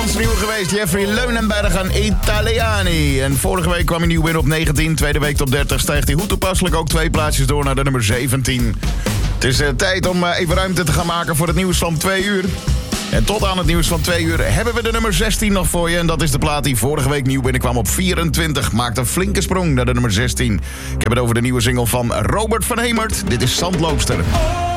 laatste nieuwe geweest. Jeffrey Leunenberg en Italiani. En vorige week kwam hij nieuw binnen op 19. Tweede week top 30 stijgt hij hoe toepasselijk ook 2 plaatsjes door naar de nummer 17. Het is tijd om even ruimte te gaan maken voor het nieuws van 2 uur. En tot aan het nieuws van 2 uur hebben we de nummer 16 nog voor je. En dat is de plaat die vorige week nieuw binnenkwam op 24. Maakt een flinke sprong naar de nummer 16. Ik heb het over de nieuwe single van Robert van Hemert. Dit is Zandloopster.